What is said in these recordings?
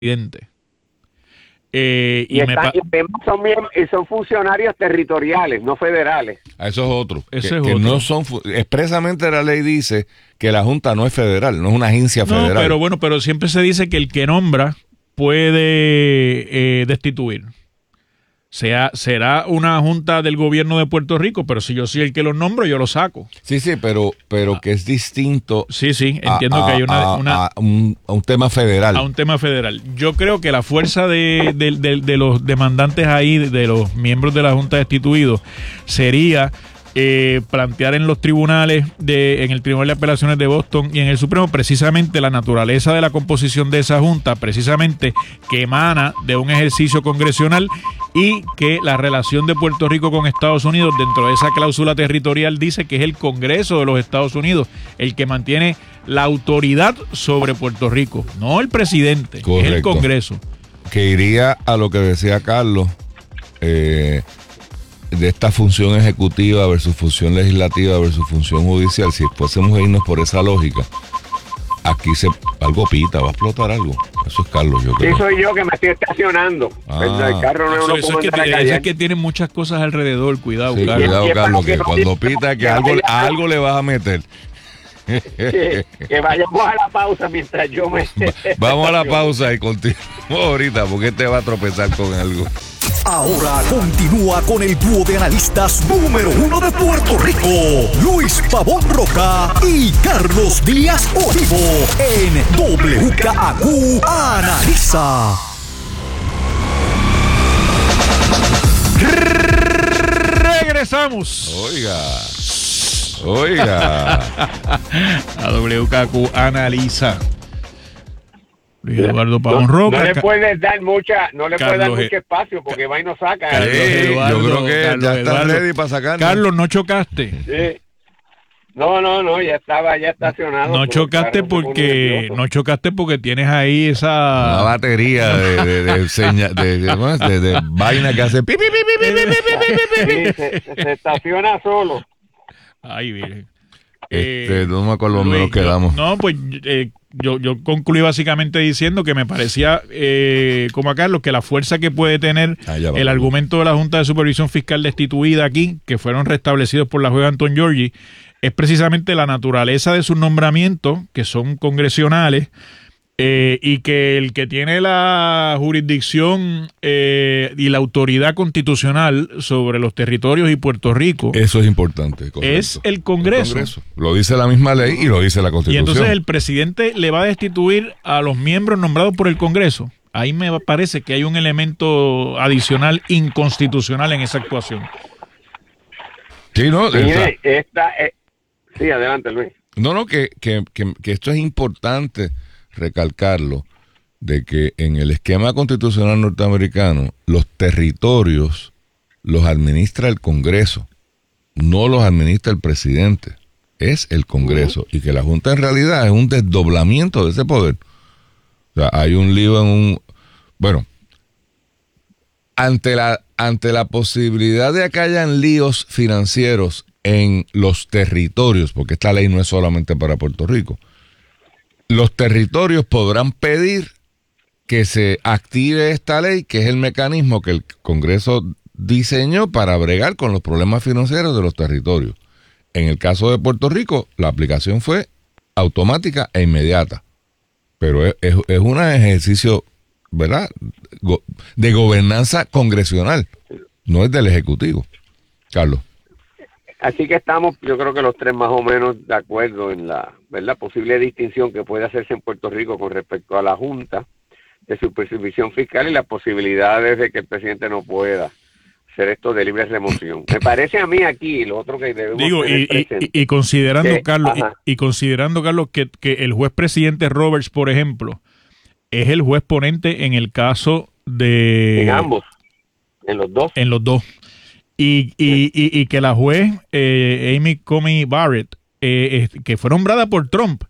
presidente. Y son funcionarios territoriales, no federales. Eso es otro. Ese es que otro. No son expresamente la ley dice que la Junta no es federal, no es una agencia federal. No, pero bueno, pero siempre se dice que el que nombra puede destituir. Será una junta del gobierno de Puerto Rico, pero si yo soy el que los nombro, yo los saco. Sí, pero que es distinto. Sí, entiendo que hay a un tema federal. A un tema federal. Yo creo que la fuerza de los demandantes ahí, de los miembros de la Junta destituidos, sería plantear en los tribunales, en el Tribunal de Apelaciones de Boston y en el Supremo, precisamente la naturaleza de la composición de esa Junta, precisamente que emana de un ejercicio congresional, y que la relación de Puerto Rico con Estados Unidos, dentro de esa cláusula territorial, dice que es el Congreso de los Estados Unidos el que mantiene la autoridad sobre Puerto Rico, no el presidente. Correcto. Es el Congreso. Que iría a lo que decía Carlos, de esta función ejecutiva versus función legislativa versus función judicial. Si fuésemos a irnos por esa lógica, aquí algo pita, va a explotar algo. Eso es Carlos, yo creo. Sí, soy yo que me estoy estacionando. El carro no eso es que tiene muchas cosas alrededor. Cuidado, sí, Carlos. Cuidado, Carlos, que cuando pita que algo le vas a meter. Que vayamos a la pausa mientras yo me... Vamos a la pausa y continuamos ahorita, porque te va a tropezar con algo. Ahora continúa con el dúo de analistas número 1 de Puerto Rico, Luis Pavón Roca y Carlos Díaz Olivo, en WKAQ Analiza. Regresamos. Oiga. A WKAQ Analiza. Luis Eduardo Pavón Roca. No le puedes dar mucho espacio porque va y nos saca. Yo creo que ya está ready para sacar. Carlos, ¿no chocaste? Sí. No, ya estaba estacionado. No chocaste porque tienes ahí esa una batería de vaina que hace pi, pi, pi, pi, pi, se estaciona solo. Ay, virgen. No me acuerdo dónde nos quedamos. No, pues yo concluí básicamente diciendo que me parecía, como a Carlos, que la fuerza que puede tener el argumento de la Junta de Supervisión Fiscal destituida aquí, que fueron restablecidos por la jueza Anton Giorgi, es precisamente la naturaleza de sus nombramientos, que son congresionales, y que el que tiene la jurisdicción y la autoridad constitucional sobre los territorios y Puerto Rico, eso es importante, correcto, es el Congreso. Lo dice la misma ley y lo dice la Constitución. Y entonces el presidente le va a destituir a los miembros nombrados por el Congreso. Ahí me parece que hay un elemento adicional inconstitucional en esa actuación. Sí, no. Sí, adelante, Luis. No, que esto es importante recalcarlo, de que en el esquema constitucional norteamericano los territorios los administra el Congreso, no los administra el presidente, es el Congreso, y que la Junta en realidad es un desdoblamiento de ese poder. O sea, hay un lío ante la posibilidad de que hayan líos financieros en los territorios, porque esta ley no es solamente para Puerto Rico, los territorios podrán pedir que se active esta ley, que es el mecanismo que el Congreso diseñó para bregar con los problemas financieros de los territorios. En el caso de Puerto Rico, la aplicación fue automática e inmediata, pero es un ejercicio, ¿verdad?, de gobernanza congresional, no es del Ejecutivo. Carlos. Así que estamos, yo creo que los tres más o menos de acuerdo en la posible distinción que puede hacerse en Puerto Rico con respecto a la Junta de Supervisión Fiscal y las posibilidades de que el presidente no pueda hacer esto de libre remoción. Me parece a mí aquí lo otro que debemos tener presente. Y considerando, Carlos, que el juez presidente Roberts, por ejemplo, es el juez ponente en el caso de... En ambos, en los dos. Y que la juez Amy Coney Barrett, que fue nombrada por Trump,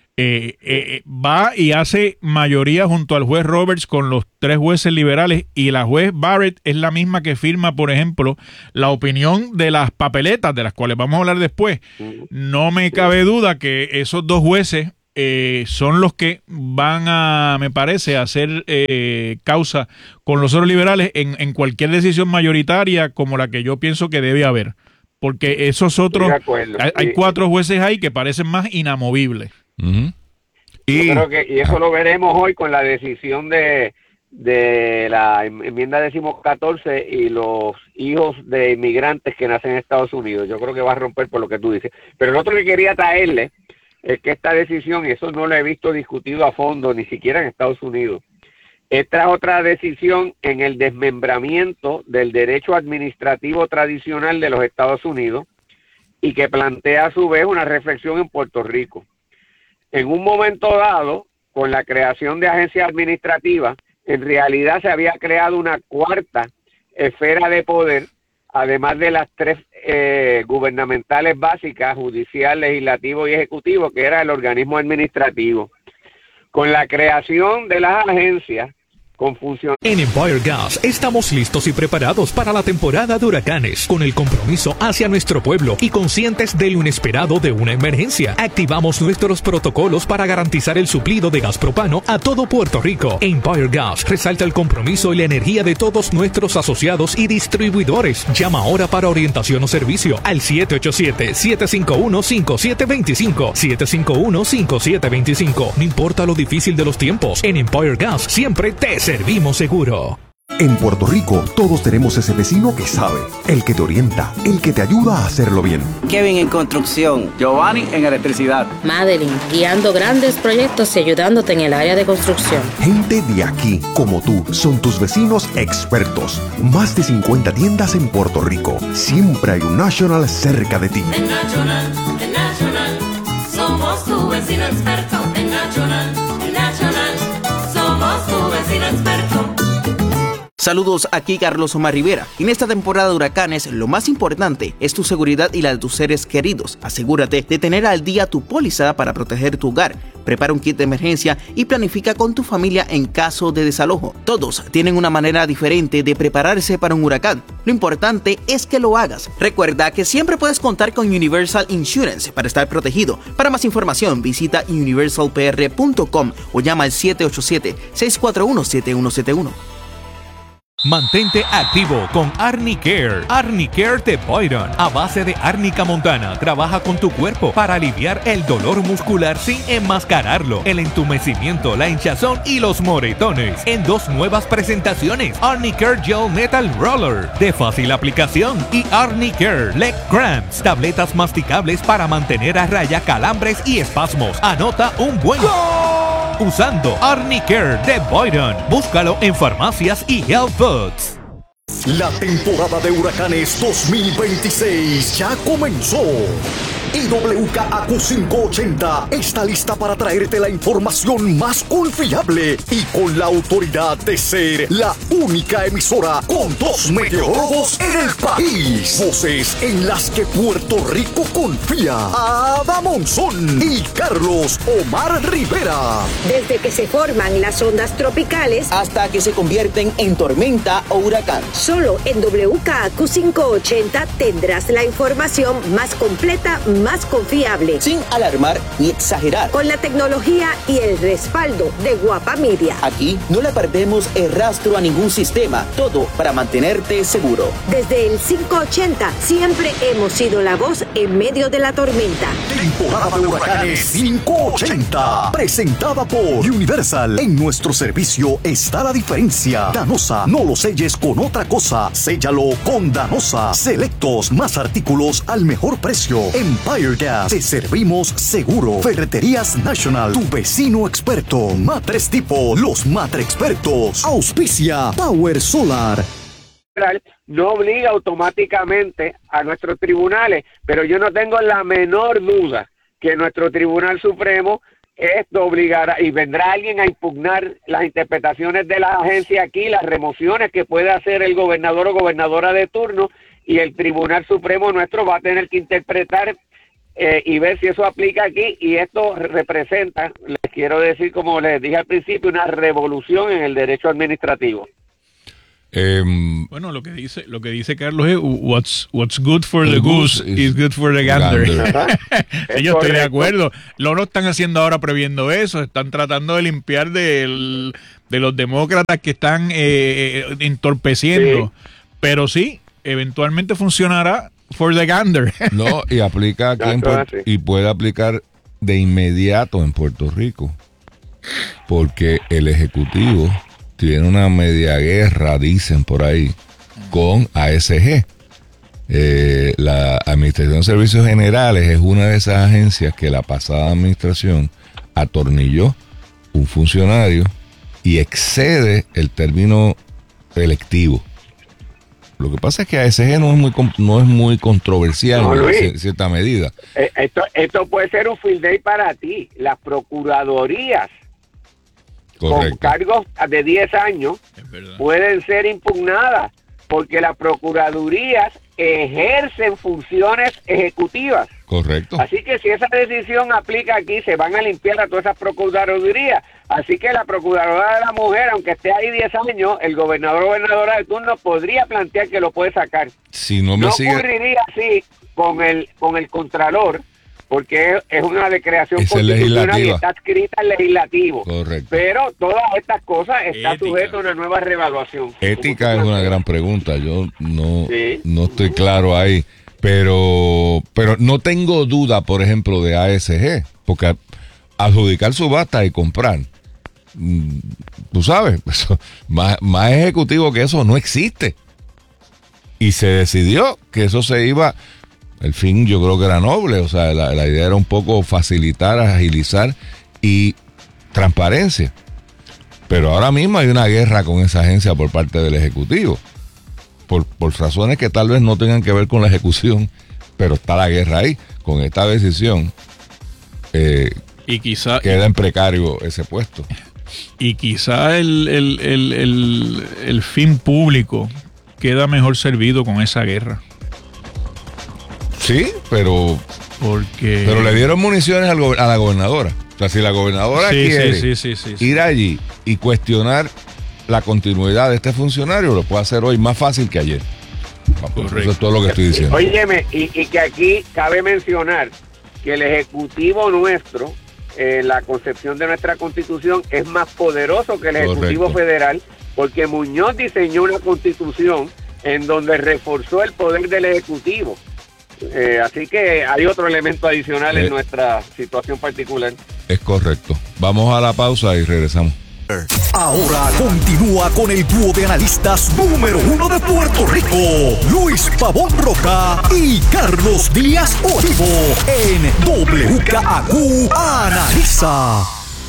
va y hace mayoría junto al juez Roberts con los tres jueces liberales, y la juez Barrett es la misma que firma, por ejemplo, la opinión de las papeletas, de las cuales vamos a hablar después. No me cabe duda que esos dos jueces son los que van a, me parece, a hacer causa con los otros liberales en cualquier decisión mayoritaria como la que yo pienso que debe haber. Porque esos otros, hay 4 jueces ahí que parecen más inamovibles. Uh-huh. Yo creo que, y eso lo veremos hoy con la decisión de la enmienda 14 y los hijos de inmigrantes que nacen en Estados Unidos. Yo creo que va a romper por lo que tú dices. Pero lo otro que quería traerle es que esta decisión, y eso no lo he visto discutido a fondo, ni siquiera en Estados Unidos, esta es otra decisión en el desmembramiento del derecho administrativo tradicional de los Estados Unidos y que plantea a su vez una reflexión en Puerto Rico. En un momento dado, con la creación de agencias administrativas, en realidad se había creado una 4ª esfera de poder, además de las 3 gubernamentales básicas, judicial, legislativo y ejecutivo, que era el organismo administrativo. Con la creación de las agencias, con función. En Empire Gas estamos listos y preparados para la temporada de huracanes, con el compromiso hacia nuestro pueblo y conscientes de lo inesperado de una emergencia. Activamos nuestros protocolos para garantizar el suplido de gas propano a todo Puerto Rico. Empire Gas resalta el compromiso y la energía de todos nuestros asociados y distribuidores. Llama ahora para orientación o servicio al 787-751-5725. 751-5725. No importa lo difícil de los tiempos, en Empire Gas siempre te servimos seguro. En Puerto Rico, todos tenemos ese vecino que sabe, el que te orienta, el que te ayuda a hacerlo bien. Kevin en construcción, Giovanni en electricidad, Madeline guiando grandes proyectos y ayudándote en el área de construcción. Gente de aquí, como tú, son tus vecinos expertos. Más de 50 tiendas en Puerto Rico. Siempre hay un National cerca de ti. En National, somos tu vecino experto. En National, somos tu vecino experto. Saludos, aquí Carlos Omar Rivera. En esta temporada de huracanes, lo más importante es tu seguridad y la de tus seres queridos. Asegúrate de tener al día tu póliza para proteger tu hogar. Prepara un kit de emergencia y planifica con tu familia en caso de desalojo. Todos tienen una manera diferente de prepararse para un huracán. Lo importante es que lo hagas. Recuerda que siempre puedes contar con Universal Insurance para estar protegido. Para más información, visita universalpr.com o llama al 787-641-7171. Mantente activo con Arnicare. Arnicare de Boyron, a base de árnica montana, trabaja con tu cuerpo para aliviar el dolor muscular sin enmascararlo, el entumecimiento, la hinchazón y los moretones. En 2 nuevas presentaciones: Arnicare Gel Metal Roller, de fácil aplicación, y Arnicare Leg Cramps, tabletas masticables para mantener a raya calambres y espasmos. Anota un buen usando Arnicare de Boyron. Búscalo en farmacias y health foods. La temporada de huracanes 2026 ya comenzó. Y WKAQ 580 está lista para traerte la información más confiable y con la autoridad de ser la única emisora con 2 meteorólogos en el país. Voces en las que Puerto Rico confía. Ada Monzón y Carlos Omar Rivera. Desde que se forman las ondas tropicales hasta que se convierten en tormenta o huracán. Solo en WKAQ 580 tendrás la información más completa, más confiable, sin alarmar ni exagerar, con la tecnología y el respaldo de Guapa Media. Aquí no le perdemos el rastro a ningún sistema, todo para mantenerte seguro. Desde el 580 siempre hemos sido la voz en medio de la tormenta. Temporada de huracanes 580, presentada por Universal. En nuestro servicio está la diferencia. Danosa, no lo selles con otra cosa, séllalo con Danosa. Selectos, más artículos al mejor precio. Empire Gas, te servimos seguro. Ferreterías National, tu vecino experto. Matres Tipo, los Matre Expertos. Auspicia Power Solar. No obliga automáticamente a nuestros tribunales, pero yo no tengo la menor duda que nuestro Tribunal Supremo esto obligará y vendrá alguien a impugnar las interpretaciones de la agencia aquí, las remociones que puede hacer el gobernador o gobernadora de turno, y el Tribunal Supremo nuestro va a tener que interpretar y ver si eso aplica aquí, y esto representa, les quiero decir, como les dije al principio, una revolución en el derecho administrativo. Bueno, lo que dice Carlos es what's good for the goose is good for the gander. Sí, yo estoy de acuerdo. No lo están haciendo ahora previendo eso. Están tratando de limpiar de los demócratas que están entorpeciendo. Sí. Pero sí, eventualmente funcionará for the gander. No, y aplica aquí y puede aplicar de inmediato en Puerto Rico. Porque el Ejecutivo tiene una media guerra, dicen por ahí, con ASG. La Administración de Servicios Generales es una de esas agencias que la pasada administración atornilló un funcionario y excede el término electivo. Lo que pasa es que ASG no es muy controversial en cierta medida. Esto puede ser un field day para ti. Las procuradorías con cargos de 10 años pueden ser impugnadas porque las procuradurías ejercen funciones ejecutivas. Correcto. Así que si esa decisión aplica aquí, se van a limpiar a todas esas procuradurías. Así que la procuradora de la mujer, aunque esté ahí 10 años, el gobernador o gobernadora de turno podría plantear que lo puede sacar. Si no ocurriría así con el contralor, porque es una declaración constitucional y está escrita en legislativo. Correcto. Pero todas estas cosas están sujetas a una nueva reevaluación. Ética es una gran pregunta. Yo no estoy claro ahí. Pero no tengo duda, por ejemplo, de ASG, porque adjudicar subasta y comprar, tú sabes, eso, más ejecutivo que eso no existe. Y se decidió que eso se iba. El fin yo creo que era noble, o sea, la idea era un poco facilitar, agilizar y transparencia. Pero ahora mismo hay una guerra con esa agencia por parte del Ejecutivo, por razones que tal vez no tengan que ver con la ejecución, pero está la guerra ahí. Con esta decisión y quizá queda en precario ese puesto. Y quizá el fin público queda mejor servido con esa guerra. Sí, pero le dieron municiones a la gobernadora. O sea, si la gobernadora quiere ir allí y cuestionar la continuidad de este funcionario, lo puede hacer hoy más fácil que ayer. Eso es todo lo que estoy diciendo. Óyeme, y que aquí cabe mencionar que el Ejecutivo nuestro, la concepción de nuestra Constitución, es más poderoso que el Ejecutivo federal, porque Muñoz diseñó una Constitución en donde reforzó el poder del Ejecutivo. Así que hay otro elemento adicional en nuestra situación particular. Es correcto. Vamos a la pausa y regresamos. Ahora continúa con el dúo de analistas número 1 de Puerto Rico, Luis Pavón Roca y Carlos Díaz Olivo, en WKAQ Analiza.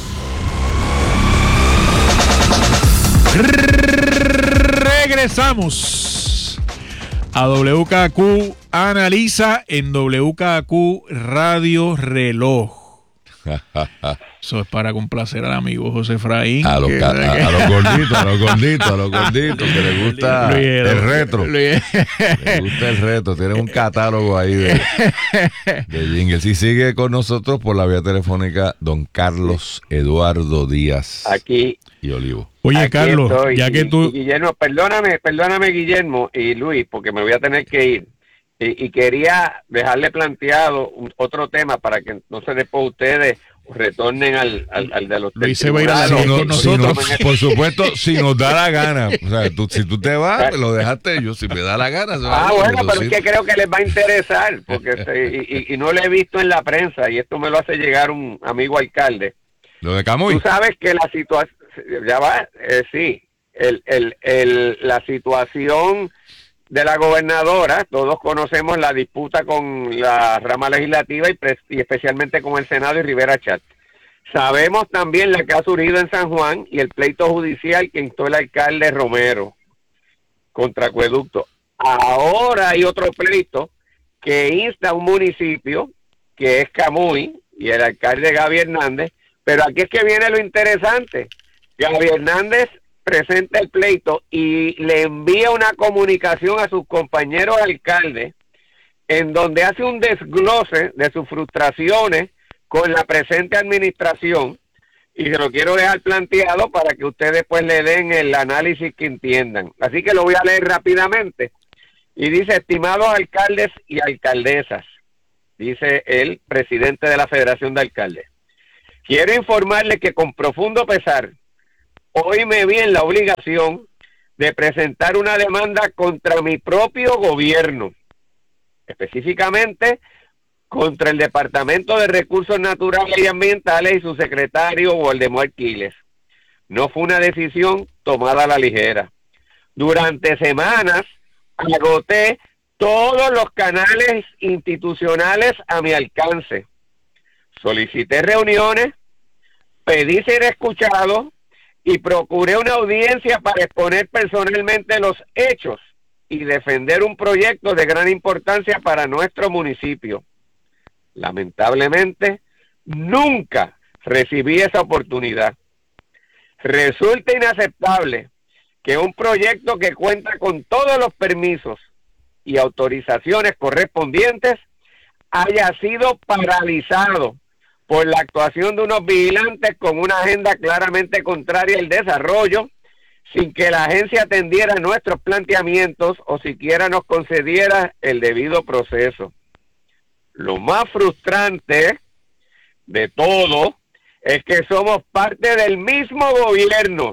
Regresamos a WKAQ Analiza en WKAQ Radio Reloj. Eso es para complacer al amigo José Efraín. A los gorditos que le gusta el retro. Le gusta el retro. Tiene un catálogo ahí de jingles. Y sigue con nosotros por la vía telefónica don Carlos Eduardo Díaz aquí y Olivo. Oye, aquí Carlos, estoy. ya que tú... Guillermo, perdóname Guillermo y Luis, porque me voy a tener que ir. Y quería dejarle planteado otro tema para que entonces después ustedes retornen al de los Luis se va a ir a la con nosotros. Por supuesto, si nos da la gana. O sea, si tú te vas, lo dejaste yo. Si me da la gana. Bueno, pero es que creo que les va a interesar. Porque y no lo he visto en la prensa. Y esto me lo hace llegar un amigo alcalde. Lo de Camuy. Tú sabes que la situación... Ya va, sí. La situación de la gobernadora, todos conocemos la disputa con la rama legislativa y especialmente con el Senado y Rivera Chat. Sabemos también la que ha surgido en San Juan y el pleito judicial que instó el alcalde Romero contra Acueducto. Ahora hay otro pleito que insta a un municipio que es Camuy y el alcalde Gaby Hernández, pero aquí es que viene lo interesante. Gaby Hernández presenta el pleito y le envía una comunicación a sus compañeros alcaldes en donde hace un desglose de sus frustraciones con la presente administración y se lo quiero dejar planteado para que ustedes pues le den el análisis que entiendan. Así que lo voy a leer rápidamente. Y dice: estimados alcaldes y alcaldesas, dice el presidente de la Federación de Alcaldes, quiero informarles que con profundo pesar, hoy me vi en la obligación de presentar una demanda contra mi propio gobierno, específicamente contra el Departamento de Recursos Naturales y Ambientales y su secretario Waldemar Quiles. No fue una decisión tomada a la ligera. Durante semanas agoté todos los canales institucionales a mi alcance. Solicité reuniones, pedí ser escuchado y procuré una audiencia para exponer personalmente los hechos y defender un proyecto de gran importancia para nuestro municipio. Lamentablemente, nunca recibí esa oportunidad. Resulta inaceptable que un proyecto que cuenta con todos los permisos y autorizaciones correspondientes haya sido paralizado por la actuación de unos vigilantes con una agenda claramente contraria al desarrollo, sin que la agencia atendiera nuestros planteamientos o siquiera nos concediera el debido proceso. Lo más frustrante de todo es que somos parte del mismo gobierno.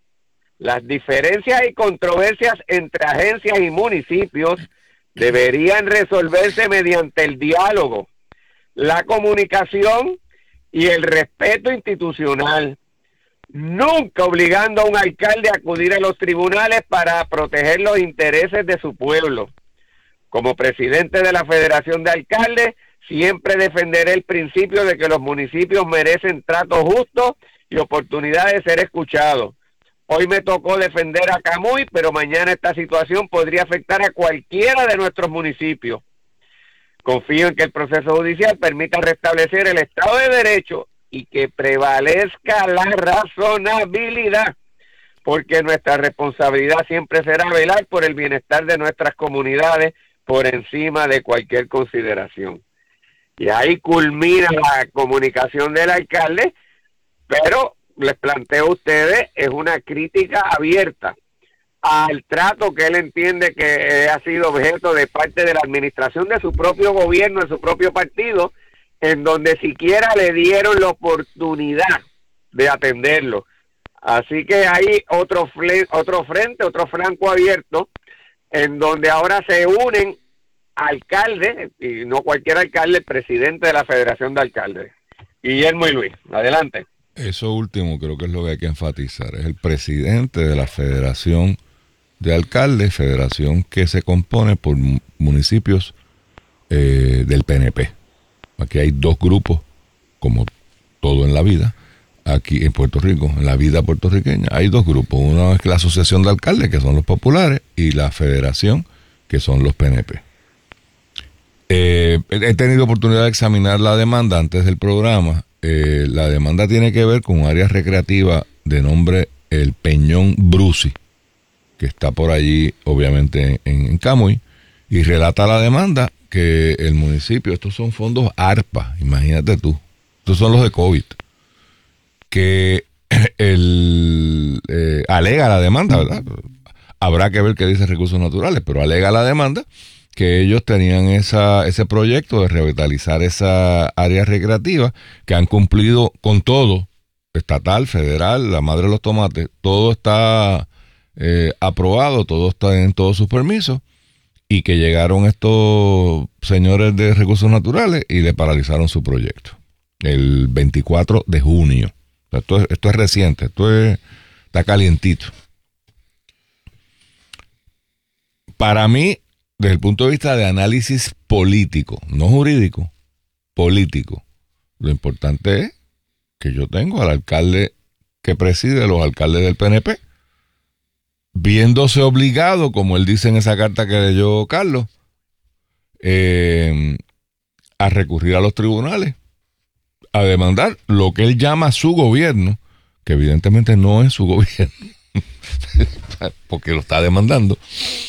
Las diferencias y controversias entre agencias y municipios deberían resolverse mediante el diálogo, la comunicación y el respeto institucional, nunca obligando a un alcalde a acudir a los tribunales para proteger los intereses de su pueblo. Como presidente de la Federación de Alcaldes, siempre defenderé el principio de que los municipios merecen trato justo y oportunidad de ser escuchados. Hoy me tocó defender a Camuy, pero mañana esta situación podría afectar a cualquiera de nuestros municipios. Confío en que el proceso judicial permita restablecer el Estado de Derecho y que prevalezca la razonabilidad, porque nuestra responsabilidad siempre será velar por el bienestar de nuestras comunidades por encima de cualquier consideración. Y ahí culmina la comunicación del alcalde, pero les planteo a ustedes, es una crítica abierta al trato que él entiende que ha sido objeto de parte de la administración de su propio gobierno, de su propio partido, en donde siquiera le dieron la oportunidad de atenderlo. Así que hay otro frente, otro flanco abierto, en donde ahora se unen alcaldes, y no cualquier alcalde, el presidente de la Federación de Alcaldes, Guillermo y Luis. Adelante. Eso último creo que es lo que hay que enfatizar. Es el presidente de la Federación de Alcaldes, federación que se compone por municipios del PNP. Aquí hay dos grupos, como todo en la vida. Aquí en Puerto Rico, en la vida puertorriqueña, hay dos grupos. Uno es la Asociación de Alcaldes, que son los populares, y la Federación, que son los PNP. He tenido oportunidad de examinar la demanda antes del programa. La demanda tiene que ver con un área recreativa de nombre El Peñón Brusi, que está por allí, obviamente, en Camuy, y relata la demanda que el municipio, estos son fondos ARPA, imagínate tú, estos son los de COVID, que alega la demanda, ¿verdad? Habrá que ver qué dice Recursos Naturales, pero alega la demanda que ellos tenían ese proyecto de revitalizar esa área recreativa, que han cumplido con todo, estatal, federal, la madre de los tomates, todo está aprobado, todo está en todos sus permisos, y que llegaron estos señores de Recursos Naturales y le paralizaron su proyecto el 24 de junio. Esto es reciente, está calientito. Para mí, desde el punto de vista de análisis político, no jurídico, político, lo importante es que yo tengo al alcalde que preside los alcaldes del PNP, viéndose obligado, como él dice en esa carta que leyó Carlos, a recurrir a los tribunales, a demandar lo que él llama su gobierno, que evidentemente no es su gobierno, porque lo está demandando.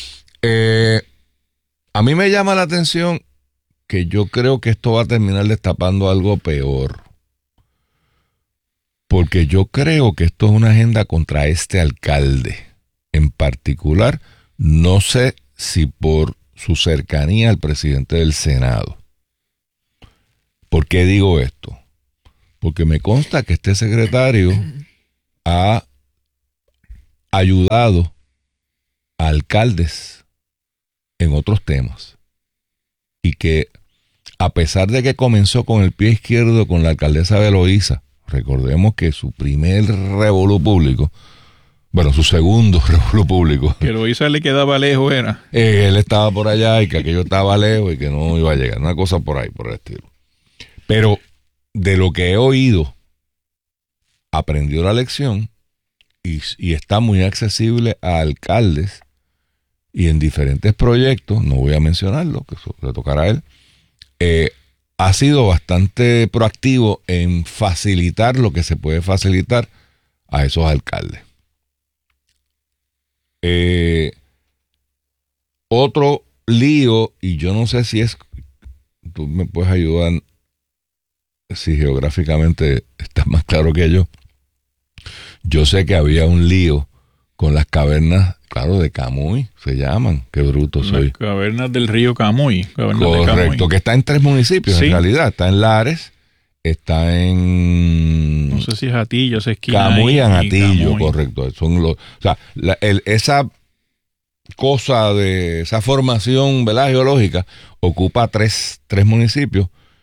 A mí me llama la atención que yo creo que esto va a terminar destapando algo peor. porque yo creo que esto es una agenda contra este alcalde en particular. No sé si por su cercanía al presidente del Senado. ¿Por qué digo esto? Porque me consta que este secretario ha ayudado a alcaldes en otros temas y que a pesar de que comenzó con el pie izquierdo con la alcaldesa de Loíza, recordemos que su primer revolú público, bueno, su segundo revolú público, que Loíza le quedaba lejos era. Él estaba por allá y que aquello estaba lejos y que no iba a llegar, una cosa por ahí, por el estilo. Pero de lo que he oído, aprendió la lección y está muy accesible a alcaldes y en diferentes proyectos, no voy a mencionarlo, que eso le tocará a él, ha sido bastante proactivo en facilitar lo que se puede facilitar a esos alcaldes. Otro lío, y yo no sé si es, tú me puedes ayudar si geográficamente estás más claro que yo sé que había un lío con las cavernas, claro, de Camuy, se llaman, qué bruto soy. Las cavernas del río Camuy. Correcto, que está en 3 municipios, sí. En realidad, está en Lares, está en... No sé si es Atillo, esa esquina. Camuy y Atillo, Camuy. Correcto. Son los, o sea, esa cosa de esa formación, ¿verdad?, geológica ocupa 3 municipios,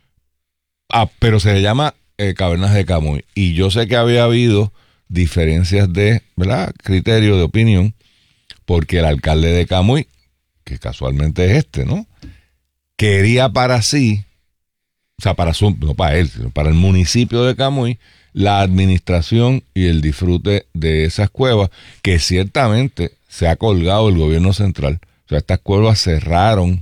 pero se le llama Cavernas de Camuy. Y yo sé que había habido diferencias de, ¿verdad?, criterio de opinión, porque el alcalde de Camuy, que casualmente es este, ¿no?, quería para sí, o sea, no para él, sino para el municipio de Camuy, la administración y el disfrute de esas cuevas, que ciertamente se ha colgado el gobierno central. O sea, estas cuevas cerraron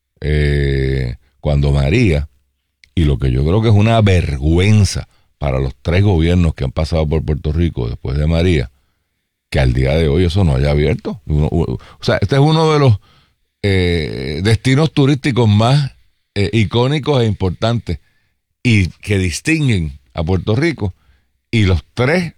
cuando María, y lo que yo creo que es una vergüenza para los 3 gobiernos que han pasado por Puerto Rico después de María, que al día de hoy eso no haya abierto. O sea, este es uno de los destinos turísticos más icónicos e importantes y que distinguen a Puerto Rico, y los 3,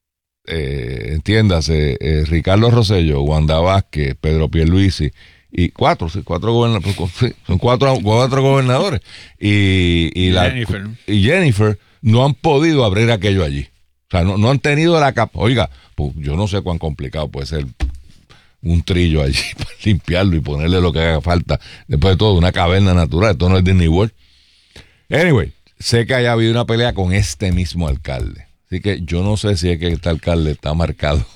entiéndase, Ricardo Rosselló, Wanda Vázquez, Pedro Pierluisi, y 4 gobernadores, son 4 gobernadores, y Jennifer no han podido abrir aquello allí. O sea, no han tenido la capacidad. Oiga, pues yo no sé cuán complicado puede ser un trillo allí para limpiarlo y ponerle lo que haga falta. Después de todo, una caverna natural. Esto no es Disney World. Anyway, sé que haya habido una pelea con este mismo alcalde. Así que yo no sé si es que este alcalde está marcado,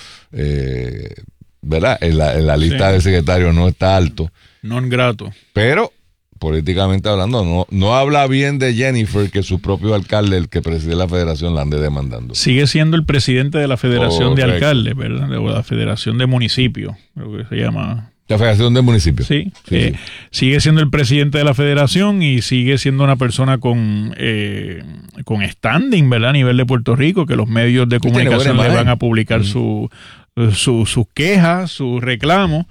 ¿verdad? En la lista de secretarios no está alto. Non grato. Pero políticamente hablando, no habla bien de Jennifer, que su propio alcalde, el que preside la federación, la ande demandando. Sigue siendo el presidente de la Federación de Alcaldes, ¿verdad? De la Federación de Municipios, creo que se llama. La Federación de Municipios. Sí. Sigue siendo el presidente de la federación y sigue siendo una persona con standing, ¿verdad? A nivel de Puerto Rico, que los medios de comunicación le van a publicar sus quejas, sus reclamos.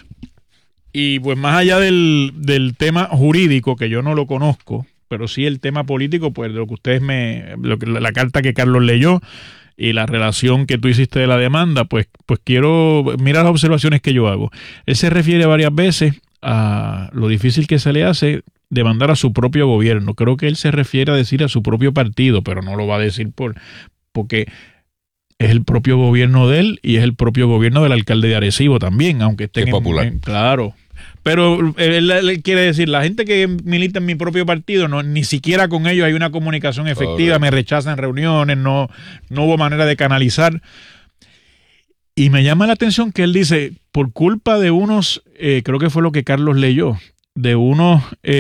Y pues más allá del tema jurídico, que yo no lo conozco, pero sí el tema político, pues de lo que ustedes la carta que Carlos leyó y la relación que tú hiciste de la demanda, pues quiero mirar las observaciones que yo hago. Él se refiere varias veces a lo difícil que se le hace demandar a su propio gobierno. Creo que él se refiere a decir a su propio partido, pero no lo va a decir porque es el propio gobierno de él y es el propio gobierno del alcalde de Arecibo también, aunque esté popular. Claro. Pero él quiere decir, la gente que milita en mi propio partido, ni siquiera con ellos hay una comunicación efectiva, me rechazan reuniones, no hubo manera de canalizar. Y me llama la atención que él dice, por culpa de unos, creo que fue lo que Carlos leyó, de unos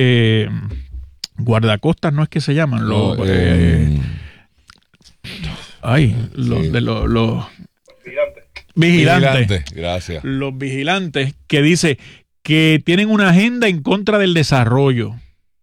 guardacostas, ¿no es que se llaman? Los vigilantes. Gracias. Los vigilantes, que dice que tienen una agenda en contra del desarrollo.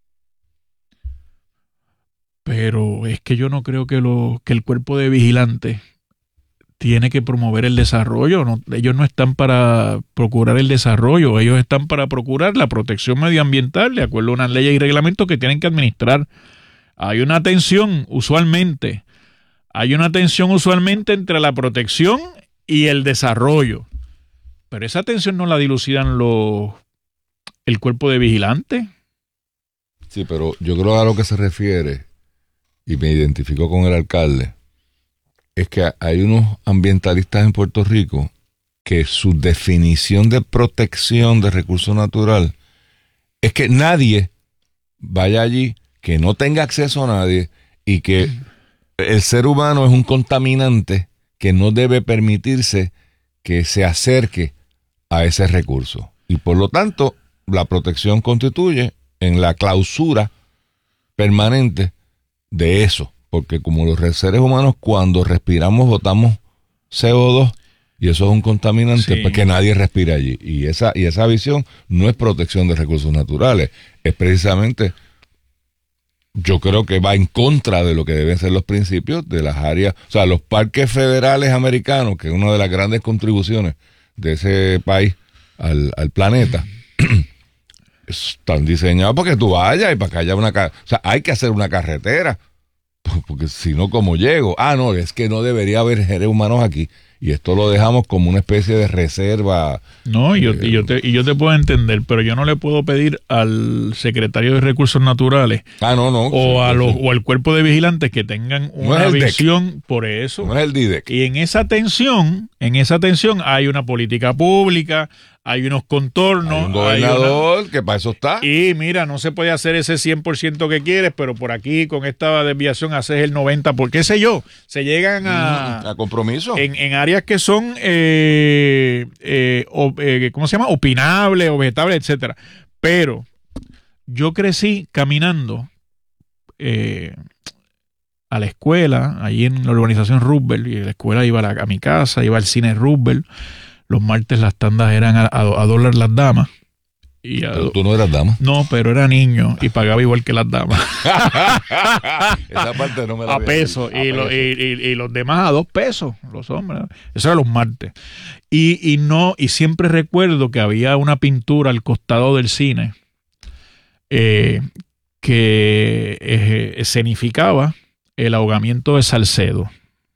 Pero es que yo no creo que el cuerpo de vigilantes tiene que promover el desarrollo. Ellos no están para procurar el desarrollo, ellos están para procurar la protección medioambiental, de acuerdo a unas leyes y reglamentos que tienen que administrar. Hay una atención usualmente hay una tensión usualmente entre la protección y el desarrollo. Pero esa tensión no la dilucidan el cuerpo de vigilantes. Sí, pero yo creo a lo que se refiere, y me identifico con el alcalde, es que hay unos ambientalistas en Puerto Rico que su definición de protección de recursos naturales es que nadie vaya allí, que no tenga acceso a nadie y que el ser humano es un contaminante que no debe permitirse que se acerque a ese recurso. Y por lo tanto, la protección constituye en la clausura permanente de eso. Porque como los seres humanos, cuando respiramos, botamos CO2 y eso es un contaminante, pues que nadie respire allí. Y esa visión no es protección de recursos naturales, es precisamente, yo creo que va en contra de lo que deben ser los principios de las áreas, o sea, los parques federales americanos, que es una de las grandes contribuciones de ese país al planeta, están diseñados para que tú vayas y para que haya o sea, hay que hacer una carretera, porque si no, ¿cómo llego? No, es que no debería haber seres humanos aquí. Y esto lo dejamos como una especie de reserva. No, yo te puedo entender, pero yo no le puedo pedir al secretario de Recursos Naturales o al cuerpo de vigilantes que tengan una visión por eso. No es el DIDEC. Y en esa tensión hay una política pública, hay unos contornos. Hay un gobernador que para eso está. Y mira, no se puede hacer ese 100% que quieres, pero por aquí con esta desviación haces el 90%, por qué sé yo. Se llegan a compromiso. En áreas que son, ¿cómo se llama? Opinables, objetables, etcétera. Pero yo crecí caminando a la escuela, allí en la urbanización Roosevelt, y de la escuela iba a mi casa, iba al cine Roosevelt. Los martes las tandas eran a $1 las damas. Pero tú no eras dama. No, pero era niño y pagaba igual que las damas. Esa parte no me la a peso. Y los demás a $2, los hombres. Eso era los martes. Y siempre recuerdo que había una pintura al costado del cine que escenificaba el ahogamiento de Salcedo.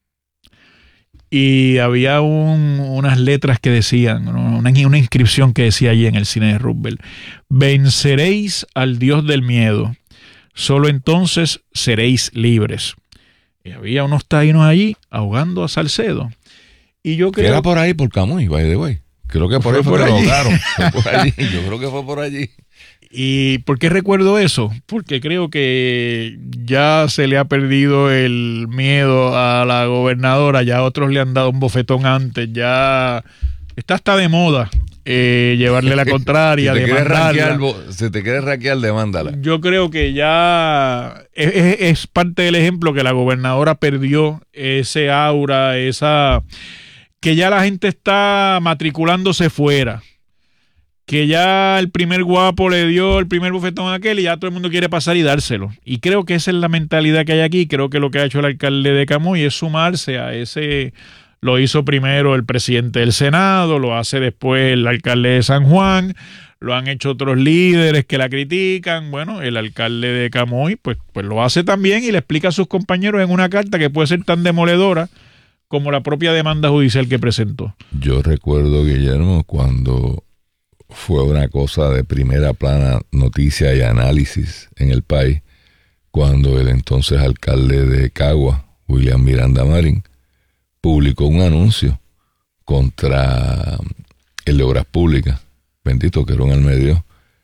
Y había unas letras que decían, una inscripción que decía allí en el cine de Roosevelt: venceréis al Dios del miedo, solo entonces seréis libres. Y había unos taínos allí ahogando a Salcedo. Y yo creo... Era por ahí, por Camuy, by the way. Creo que por ahí fue que lo ahogaron. Yo creo que fue por allí. ¿Y por qué recuerdo eso? Porque creo que ya se le ha perdido el miedo a la gobernadora, ya otros le han dado un bofetón antes, ya está hasta de moda llevarle la contraria, demandarla. Si te quieres rankear, demándala. Yo creo que ya es parte del ejemplo que la gobernadora perdió ese aura, que ya la gente está matriculándose fuera. Que ya el primer guapo le dio el primer bofetón a aquel y ya todo el mundo quiere pasar y dárselo. Y creo que esa es la mentalidad que hay aquí. Creo que lo que ha hecho el alcalde de Camuy es sumarse a ese... Lo hizo primero el presidente del Senado, lo hace después el alcalde de San Juan, lo han hecho otros líderes que la critican. Bueno, el alcalde de Camuy pues lo hace también y le explica a sus compañeros en una carta que puede ser tan demoledora como la propia demanda judicial que presentó. Yo recuerdo, Guillermo, cuando... fue una cosa de primera plana, noticia y análisis en el país, cuando el entonces alcalde de Cagua, William Miranda Marín, publicó un anuncio contra el de Obras Públicas, bendito que era un almedio.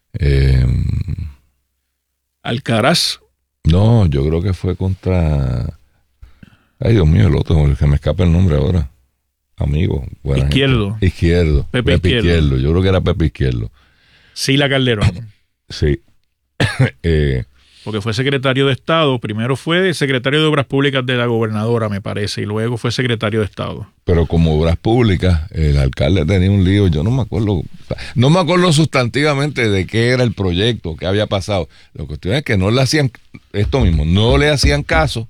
Alcaraz. No, yo creo que fue contra... Ay, Dios mío, el otro, que me escapa el nombre ahora. Amigo, Izquierdo. Pepe Izquierdo. Yo creo que era Pepe Izquierdo. Sila Calderón. Sí. Porque fue secretario de Estado. Primero fue secretario de Obras Públicas de la gobernadora, me parece, y luego fue secretario de Estado. Pero como Obras Públicas, el alcalde tenía un lío. Yo no me acuerdo sustantivamente de qué era el proyecto, qué había pasado. La cuestión es que no le hacían no le hacían caso.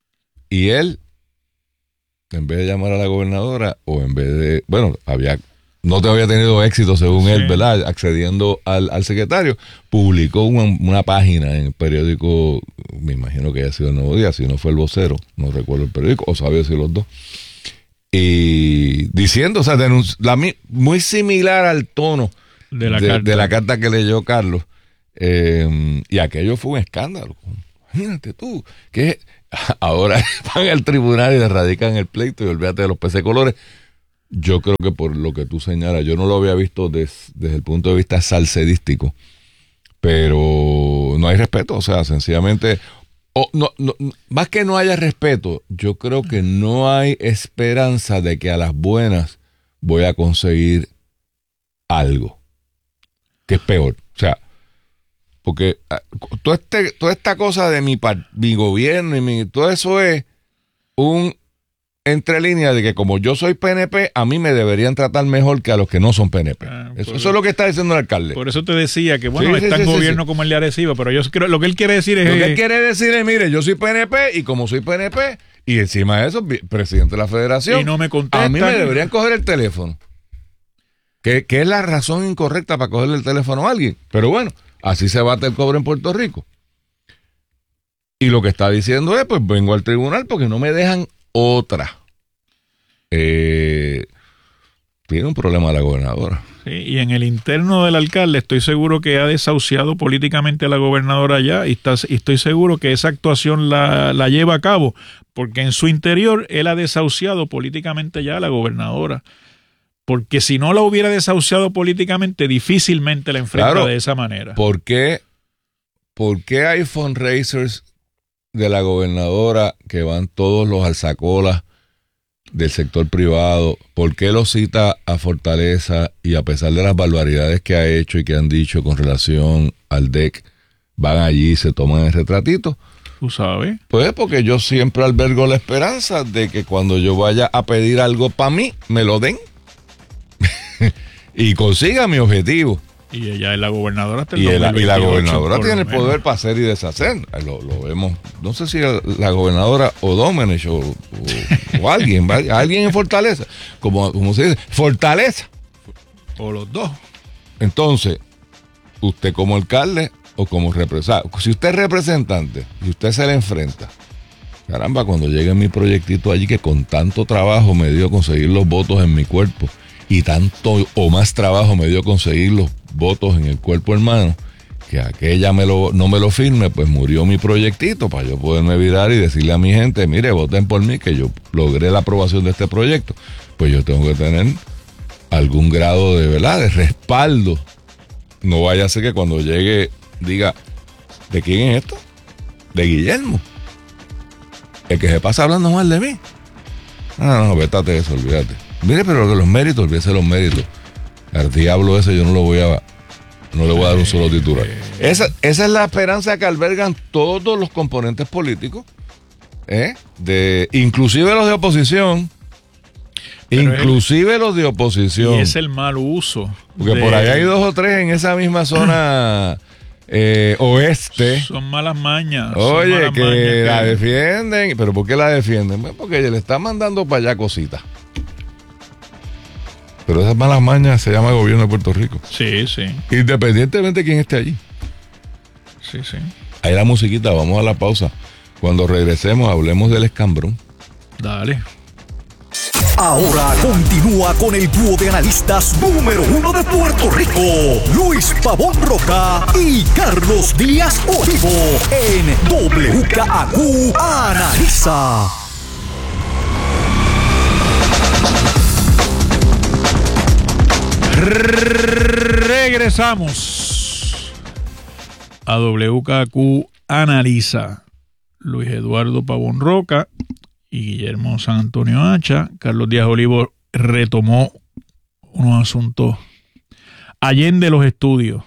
Y él, en vez de llamar a la gobernadora, o en vez de... Bueno, había no te había tenido éxito según Sí. él, ¿verdad? Accediendo al secretario, publicó una página en el periódico, me imagino que haya sido el Nuevo Día, si no fue el Vocero, no recuerdo el periódico, o sabía si los dos, y diciendo, o sea, muy similar al tono de la carta que leyó Carlos, y aquello fue un escándalo. Imagínate tú, que ahora van al tribunal y le radican el pleito y olvídate de los PC colores. Yo creo que por lo que tú señalas, yo no lo había visto desde el punto de vista salcedístico, pero no hay respeto, o sea, sencillamente, más que no haya respeto, yo creo que no hay esperanza de que a las buenas voy a conseguir algo, que es peor, o sea, porque toda esta cosa de mi gobierno y todo eso es un entre líneas de que como yo soy PNP, a mí me deberían tratar mejor que a los que no son PNP. Eso es lo que está diciendo el alcalde. Por eso te decía que, bueno, Sí, está en sí, gobierno sí. como el de Arecibo, pero yo creo lo que él quiere decir es... Lo que él quiere decir es, mire, yo soy PNP y como soy PNP, y encima de eso, presidente de la federación, Y no me contestan. a mí me deberían coger el teléfono. Que es la razón incorrecta para cogerle el teléfono a alguien. Pero bueno, así se bate el cobre en Puerto Rico. Y lo que está diciendo es, pues vengo al tribunal porque no me dejan otra. Tiene un problema la gobernadora. Sí, y en el interno del alcalde estoy seguro que ha desahuciado políticamente a la gobernadora allá y estoy seguro que esa actuación la lleva a cabo porque en su interior él ha desahuciado políticamente ya a la gobernadora. Porque si no la hubiera desahuciado políticamente, difícilmente la enfrenta Claro, de esa manera. ¿Por qué hay fundraisers de la gobernadora que van todos los alzacolas del sector privado? ¿Por qué lo cita a Fortaleza y a pesar de las barbaridades que ha hecho y que han dicho con relación al DEC, van allí y se toman el retratito? ¿Tú sabes? Pues porque yo siempre albergo la esperanza de que cuando yo vaya a pedir algo para mí, me lo den y consiga mi objetivo. Y ella es la gobernadora hasta el Y la 2028, gobernadora por tiene lo el menos. poder para hacer y deshacer. Lo vemos. No sé si la gobernadora o Domenech o alguien, ¿vale? Alguien en Fortaleza. Como se dice, Fortaleza. O los dos. Entonces, usted como alcalde o como representante, si usted es representante y usted se le enfrenta, caramba, cuando llegue mi proyectito allí que con tanto trabajo me dio conseguir los votos en mi cuerpo y tanto o más trabajo me dio conseguir los votos en el cuerpo hermano, que aquella no me lo firme, pues murió mi proyectito para yo poderme virar y decirle a mi gente, mire, voten por mí, que yo logré la aprobación de este proyecto. Pues yo tengo que tener algún grado de, ¿verdad?, de respaldo. No vaya a ser que cuando llegue diga, ¿de quién es esto? De Guillermo, el que se pasa hablando mal de mí. No, vétate eso, olvídate. Mire, pero que los méritos, olvídese los méritos. Al diablo ese yo no le voy a dar un solo titular. Esa es la esperanza que albergan todos los componentes políticos, inclusive los de oposición. Pero Los de oposición. Y es el mal uso. Porque por ahí hay 2 o 3 en esa misma zona oeste. Son malas mañas. Oye, son malas que mañas la defienden. ¿Pero por qué la defienden? Pues porque le están mandando para allá cositas. Pero esas malas mañas se llama gobierno de Puerto Rico. Sí, sí. Independientemente de quién esté allí. Sí, sí. Ahí la musiquita, vamos a la pausa. Cuando regresemos, hablemos del escambrón. Dale. Ahora continúa con el dúo de analistas número 1 de Puerto Rico, Luis Pavón Roca y Carlos Díaz Olivo, en WKAQ Analiza. Regresamos a WKQ Analiza. Luis Eduardo Pavón Roca y Guillermo San Antonio Hacha. Carlos Díaz Olivo retomó unos asuntos allende los estudios.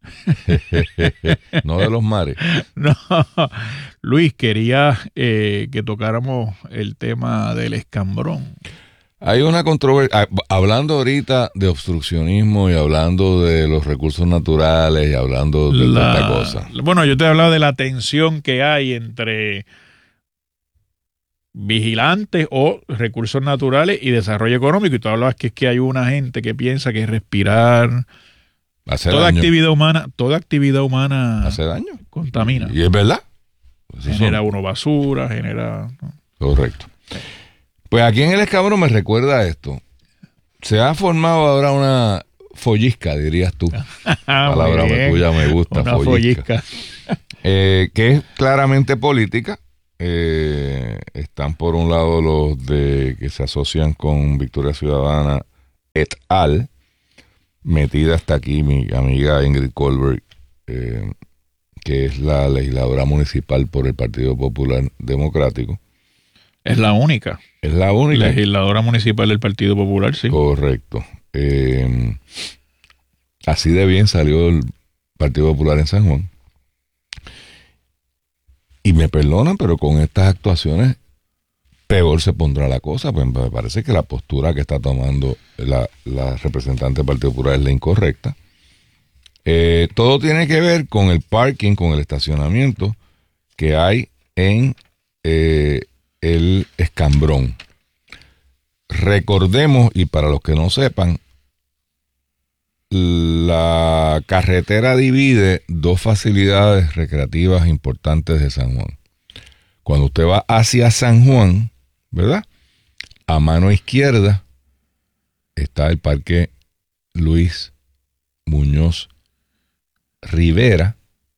No de los mares. No, Luis, quería que tocáramos el tema del escambrón. Hay una controversia, hablando ahorita de obstruccionismo y hablando de los recursos naturales y hablando de esta cosa. Bueno, yo te he hablado de la tensión que hay entre vigilantes o recursos naturales y desarrollo económico. Y tú hablabas que es que hay una gente que piensa que respirar, toda actividad humana hace daño, contamina. Y es verdad. Genera basura, genera... Correcto. Pues aquí en El Escabrón me recuerda esto. Se ha formado ahora una follisca, dirías tú. Palabra tuya me gusta, una follisca. Que es claramente política. Están por un lado los que se asocian con Victoria Ciudadana et al. Metida hasta aquí mi amiga Ingrid Colbert, que es la legisladora municipal por el Partido Popular Democrático. Es la única. Es la única. Legisladora municipal del Partido Popular, sí. Correcto. Así de bien salió el Partido Popular en San Juan. Y me perdonan, pero con estas actuaciones peor se pondrá la cosa. Pues me parece que la postura que está tomando la representante del Partido Popular es la incorrecta. Todo tiene que ver con el parking, con el estacionamiento que hay en el Escambrón. Recordemos, y para los que no sepan, la carretera divide dos facilidades recreativas importantes de San Juan. Cuando usted va hacia San Juan, ¿verdad? A mano izquierda está el Parque Luis Muñoz Rivera,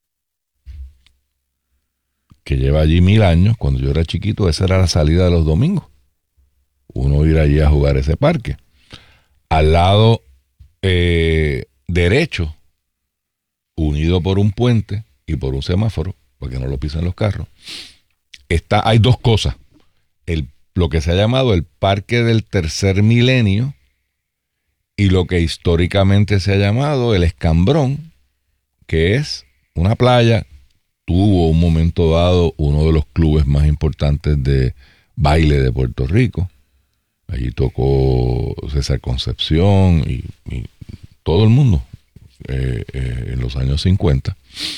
que lleva allí 1000 años. Cuando yo era chiquito, esa era la salida de los domingos. Uno ir allí a jugar ese parque. Al lado derecho, unido por un puente y por un semáforo, para que no lo pisen los carros, hay dos cosas. Lo que se ha llamado el Parque del Tercer Milenio y lo que históricamente se ha llamado el Escambrón, que es una playa. Tuvo un momento dado uno de los clubes más importantes de baile de Puerto Rico. Allí tocó César Concepción y todo el mundo en los años 50.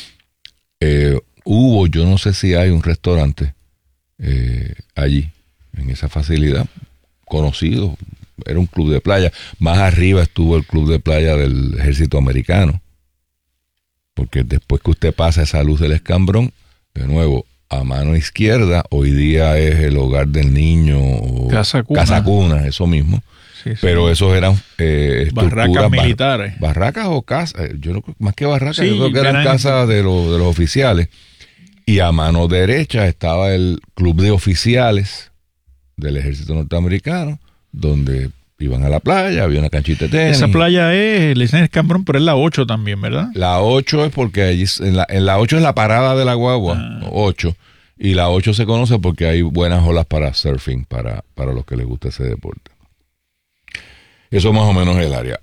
Yo no sé si hay un restaurante allí, en esa facilidad, conocido. Era un club de playa. Más arriba estuvo el club de playa del Ejército Americano. Porque después que usted pasa esa luz del Escambrón, de nuevo, a mano izquierda, hoy día es el hogar del niño, o Casa Cuna, eso mismo. Sí, sí. Pero esos eran barracas militares. Barracas o casas, yo no, más que barracas, sí, yo creo que eran casas de los oficiales. Y a mano derecha estaba el club de oficiales del Ejército Norteamericano, donde iban a la playa, había una canchita de tenis. Esa playa le dicen Escambrón, pero es la 8 también, ¿verdad? La 8 es porque allí, en la 8 es la parada de la guagua, 8. Y la 8 se conoce porque hay buenas olas para surfing, para los que les gusta ese deporte. Eso más o menos es el área.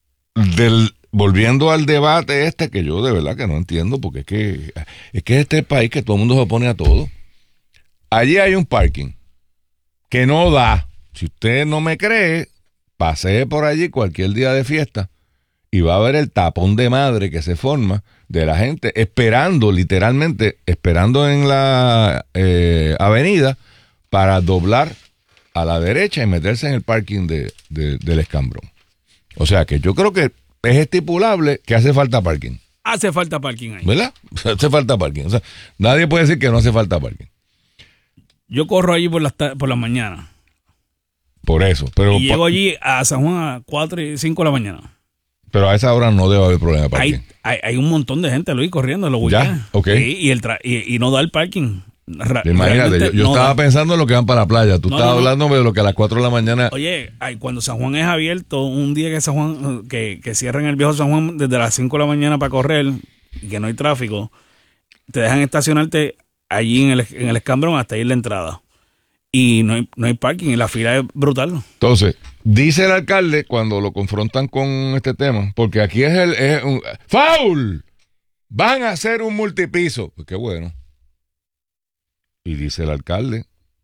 Volviendo al debate que yo de verdad que no entiendo, porque es que este es el país que todo el mundo se opone a todo. Allí hay un parking que no da. Si usted no me cree, pasee por allí cualquier día de fiesta y va a ver el tapón de madre que se forma de la gente literalmente esperando en la avenida para doblar a la derecha y meterse en el parking del Escambrón. O sea que yo creo que es estipulable que hace falta parking. Hace falta parking ahí. ¿Verdad? Hace falta parking. O sea, nadie puede decir que no hace falta parking. Yo corro allí por la mañana. Por eso. Pero y llego allí a San Juan a 4 y 5 de la mañana. Pero a esa hora no debe haber problema de parking. Hay un montón de gente, Luis, corriendo. Ya, ok. Y no da el parking. Imagínate, yo estaba pensando en lo que van para la playa. Tú estabas hablando de lo que a las 4 de la mañana... Oye, cuando San Juan es abierto, un día que San Juan que cierran el viejo San Juan desde las 5 de la mañana para correr y que no hay tráfico, te dejan estacionarte allí en el Escambrón hasta ir la entrada. Y no hay parking y la fila es brutal. Entonces, dice el alcalde cuando lo confrontan con este tema, porque aquí es un ¡foul! Van a hacer un multipiso. Pues qué bueno. Y dice el alcalde,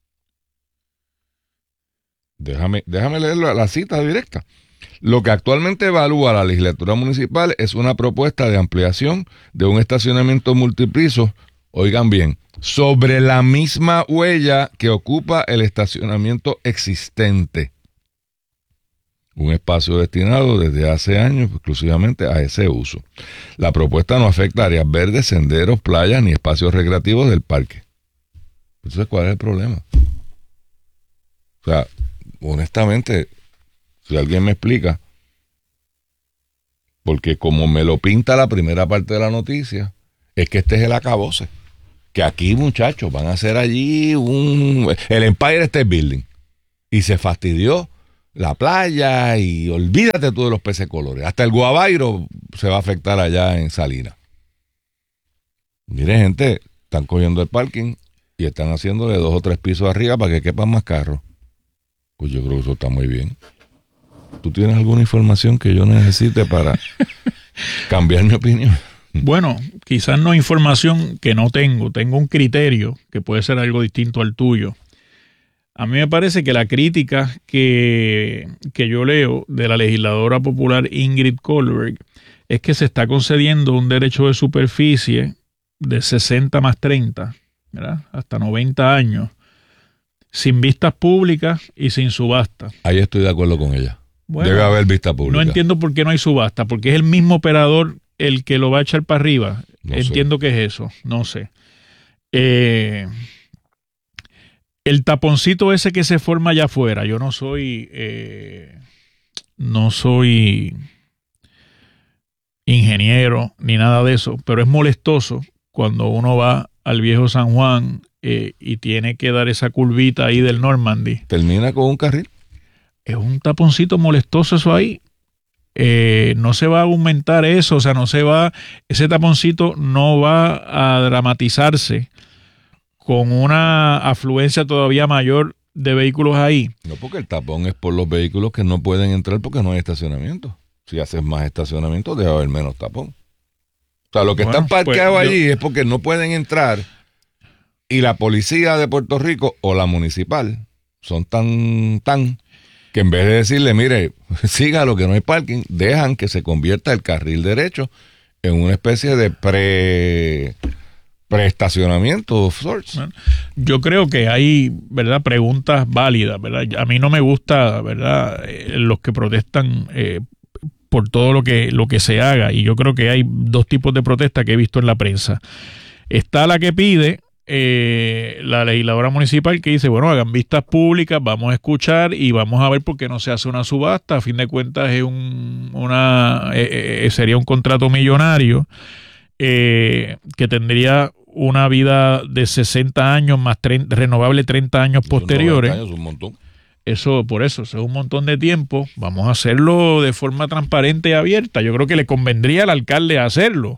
déjame leer la cita directa. Lo que actualmente evalúa la legislatura municipal es una propuesta de ampliación de un estacionamiento multipiso oigan bien, sobre la misma huella que ocupa el estacionamiento existente. Un espacio destinado desde hace años exclusivamente a ese uso. La propuesta no afecta áreas verdes, senderos, playas ni espacios recreativos del parque. Entonces, ¿cuál es el problema? O sea, honestamente, si alguien me explica, porque como me lo pinta la primera parte de la noticia, es que este es el acabose. Que aquí, muchachos, van a hacer allí el Empire State Building. Y se fastidió la playa y olvídate tú de los peces colores. Hasta el Guabairo se va a afectar allá en Salinas. Mire, gente, están cogiendo el parking y están haciéndole 2 o 3 pisos arriba para que quepan más carros. Pues yo creo que eso está muy bien. ¿Tú tienes alguna información que yo necesite para cambiar mi opinión? Bueno, quizás no información que no tengo. Tengo un criterio que puede ser algo distinto al tuyo. A mí me parece que la crítica que yo leo de la legisladora popular Ingrid Kohlberg es que se está concediendo un derecho de superficie de 60 más 30, ¿verdad? Hasta 90 años, sin vistas públicas y sin subasta. Ahí estoy de acuerdo con ella. Bueno, debe haber vista pública. No entiendo por qué no hay subasta, porque es el mismo operador el que lo va a echar para arriba. No entiendo que es eso, no sé. El taponcito ese que se forma allá afuera, yo no soy ingeniero ni nada de eso, pero es molestoso cuando uno va al viejo San Juan y tiene que dar esa curvita ahí del Normandy. Termina con un carril. Es un taponcito molestoso eso ahí. No se va a aumentar eso, o sea, ese taponcito no va a dramatizarse con una afluencia todavía mayor de vehículos ahí. No, porque el tapón es por los vehículos que no pueden entrar porque no hay estacionamiento. Si haces más estacionamiento, debe haber menos tapón. O sea, los que están parqueados allí es porque no pueden entrar y la policía de Puerto Rico o la municipal son tan que en vez de decirle, mire, siga lo que no hay parking, dejan que se convierta el carril derecho en una especie de preestacionamiento of sorts. Bueno, yo creo que hay, ¿verdad?, preguntas válidas, ¿verdad? A mí no me gusta, ¿verdad?, los que protestan por todo lo que se haga, y yo creo que hay 2 tipos de protesta que he visto en la prensa. Está la que pide la legisladora municipal, que dice, bueno, hagan vistas públicas, vamos a escuchar y vamos a ver por qué no se hace una subasta. A fin de cuentas es sería un contrato millonario que tendría una vida de 60 años más renovable 30 años posteriores. 90 años, un montón. Eso es un montón de tiempo. Vamos a hacerlo de forma transparente y abierta. Yo creo que le convendría al alcalde hacerlo.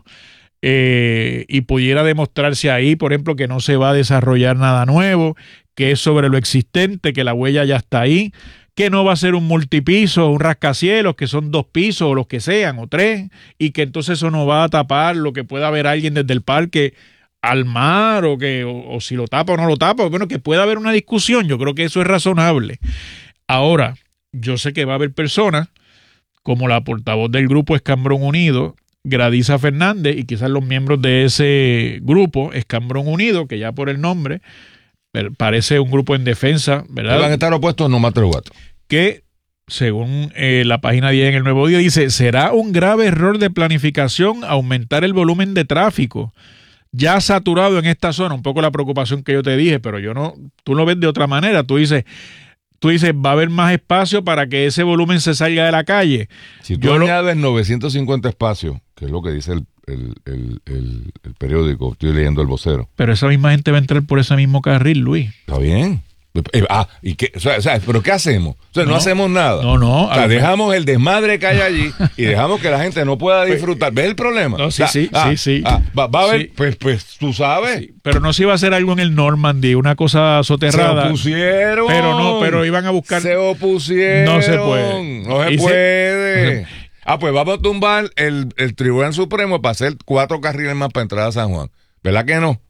Y pudiera demostrarse ahí, por ejemplo, que no se va a desarrollar nada nuevo, que es sobre lo existente, que la huella ya está ahí, que no va a ser un multipiso, un rascacielos, que son 2 pisos o los que sean, o 3, y que entonces eso no va a tapar lo que pueda ver alguien desde el parque al mar, o si lo tapa o no lo tapa. Bueno, que pueda haber una discusión. Yo creo que eso es razonable. Ahora, yo sé que va a haber personas como la portavoz del grupo Escambrón Unido, Gradisa Fernández, y quizás los miembros de ese grupo, Escambrón Unido, que ya por el nombre parece un grupo en defensa, ¿verdad? Van a estar opuestos no matter what. Que, según la página 10 en El Nuevo Día, dice, será un grave error de planificación aumentar el volumen de tráfico ya saturado en esta zona. Un poco la preocupación que yo te dije, pero tú lo ves de otra manera. Tú dices, va a haber más espacio para que ese volumen se salga de la calle. Si tú añades 950 espacios, que es lo que dice el periódico, estoy leyendo El Vocero. Pero esa misma gente va a entrar por ese mismo carril, Luis. Está bien. ¿Y qué? O sea, ¿pero qué hacemos? O sea, no hacemos nada. No. O sea, dejamos el desmadre que hay allí y dejamos que la gente no pueda disfrutar. ¿Ves el problema? No, sí. Va a haber, sí. Pues tú sabes. Sí, pero no se iba a hacer algo en el Normandy, una cosa soterrada. Se opusieron. Pero iban a buscar. Se opusieron. No se puede. No se puede. Pues vamos a tumbar el Tribunal Supremo para hacer 4 carriles más para entrar a San Juan. ¿Verdad que no?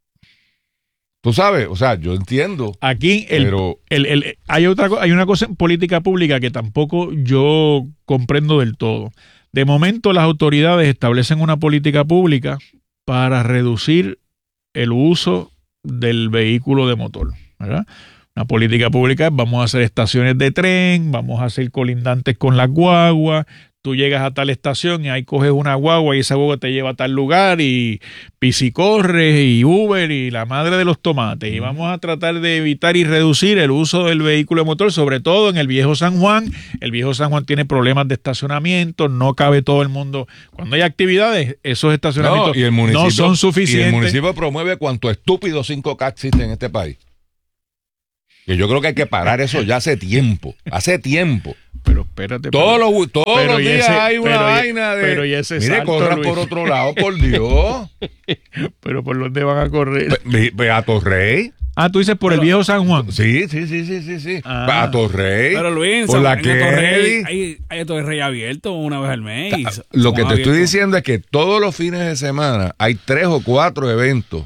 Tú sabes, o sea, yo entiendo. Aquí hay una cosa en política pública que tampoco yo comprendo del todo. De momento las autoridades establecen una política pública para reducir el uso del vehículo de motor, ¿verdad? Una política pública es vamos a hacer estaciones de tren, vamos a hacer colindantes con las guaguas. Tú llegas a tal estación y ahí coges una guagua y esa guagua te lleva a tal lugar y Pisicorres y Uber y la madre de los tomates. Y vamos a tratar de evitar y reducir el uso del vehículo de motor, sobre todo en el Viejo San Juan. El Viejo San Juan tiene problemas de estacionamiento, no cabe todo el mundo. Cuando hay actividades, esos estacionamientos no son suficientes. Y el municipio promueve cuanto estúpido 5K existe en este país. Que yo creo que hay que parar eso ya hace tiempo. Pero espérate. Todos los días hay una vaina de... Pero y ese mire, salto, corran Luis. por otro lado, por Dios. Pero ¿por dónde van a correr? Ve a Torrey. Ah, tú dices por el Viejo San Juan. Sí. Ah. A Torrey. Pero Luis, por la Kennedy. Hay Torrey abierto una vez al mes. Lo que te estoy diciendo es que todos los fines de semana hay 3 o 4 eventos